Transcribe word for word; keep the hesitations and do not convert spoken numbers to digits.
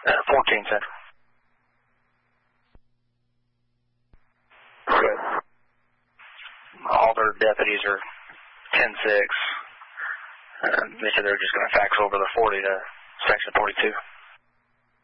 Uh, fourteen Central. Good. All their deputies are ten six. Uh, they said they're just going to fax over the forty to Section forty-two.